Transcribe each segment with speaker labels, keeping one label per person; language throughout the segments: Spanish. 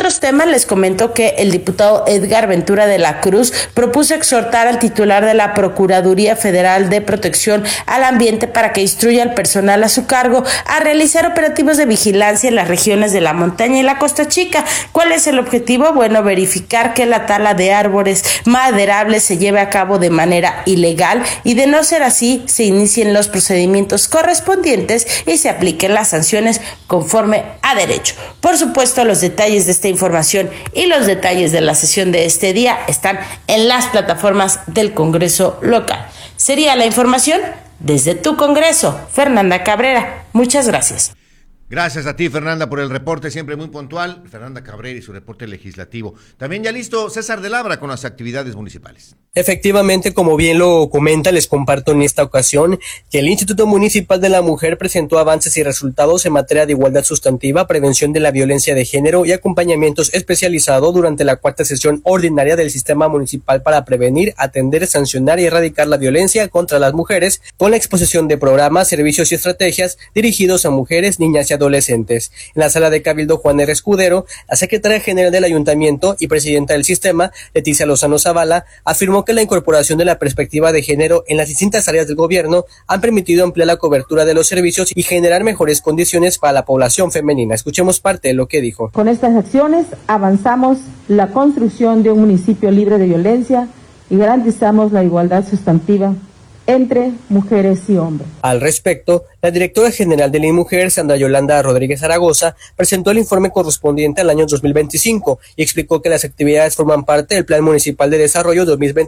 Speaker 1: otros temas les comento que el diputado Edgar Ventura de la Cruz propuso exhortar al titular de la Procuraduría Federal de Protección al Ambiente para que instruya al personal a su cargo a realizar operativos de vigilancia en las regiones de la montaña y la Costa Chica. ¿Cuál es el objetivo? Bueno, verificar que la tala de árboles maderables se lleve a cabo de manera ilegal y, de no ser así, se inicien los procedimientos correspondientes y se apliquen las sanciones conforme a derecho. Por supuesto, los detalles de esta información y los detalles de la sesión de este día están en las plataformas del Congreso local. Sería la información desde tu Congreso. Fernanda Cabrera, muchas gracias.
Speaker 2: Gracias a ti, Fernanda, por el reporte, siempre muy puntual. Fernanda Cabrera y su reporte legislativo. También ya listo César de Labra con las actividades municipales.
Speaker 3: Efectivamente, como bien lo comenta, les comparto en esta ocasión que el Instituto Municipal de la Mujer presentó avances y resultados en materia de igualdad sustantiva, prevención de la violencia de género y acompañamientos especializados durante la cuarta sesión ordinaria del Sistema Municipal para prevenir, atender, sancionar y erradicar la violencia contra las mujeres, con la exposición de programas, servicios y estrategias dirigidos a mujeres, niñas y adolescentes. En la sala de Cabildo, Juan R. Escudero, la secretaria general del Ayuntamiento y presidenta del sistema, Leticia Lozano Zavala, afirmó que la incorporación de la perspectiva de género en las distintas áreas del gobierno han permitido ampliar la cobertura de los servicios y generar mejores condiciones para la población femenina. Escuchemos parte de lo que dijo.
Speaker 4: Con estas acciones avanzamos la construcción de un municipio libre de violencia y garantizamos la igualdad sustantiva entre mujeres y hombres.
Speaker 3: Al respecto, la directora general de la IMujer, Sandra Yolanda Rodríguez Zaragoza, presentó el informe correspondiente al año 2025 y explicó que las actividades forman parte del Plan Municipal de Desarrollo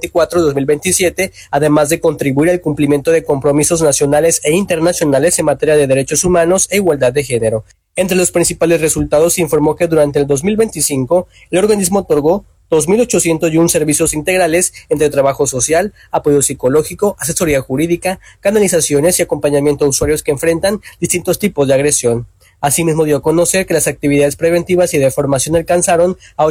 Speaker 3: 2024-2027, además de contribuir al cumplimiento de compromisos nacionales e internacionales en materia de derechos humanos e igualdad de género. Entre los principales resultados se informó que durante el 2025, el organismo otorgó 2.801 servicios integrales entre trabajo social, apoyo psicológico, asesoría jurídica, canalizaciones y acompañamiento a usuarios que enfrentan distintos tipos de agresión. Asimismo, dio a conocer que las actividades preventivas y de formación alcanzaron a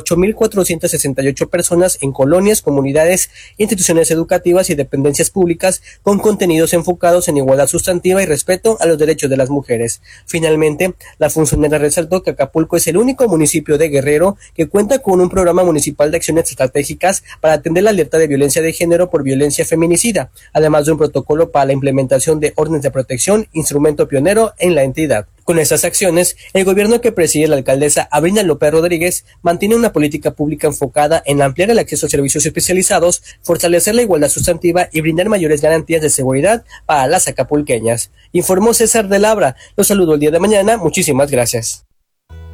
Speaker 3: 8.468 personas en colonias, comunidades, instituciones educativas y dependencias públicas con contenidos enfocados en igualdad sustantiva y respeto a los derechos de las mujeres. Finalmente, la funcionaria resaltó que Acapulco es el único municipio de Guerrero que cuenta con un programa municipal de acciones estratégicas para atender la alerta de violencia de género por violencia feminicida, además de un protocolo para la implementación de órdenes de protección, instrumento pionero en la entidad. Con estas acciones, el gobierno que preside la alcaldesa Abrina López Rodríguez mantiene una política pública enfocada en ampliar el acceso a servicios especializados, fortalecer la igualdad sustantiva y brindar mayores garantías de seguridad para las acapulqueñas. Informó César de Labra. Los saludo el día de mañana. Muchísimas gracias.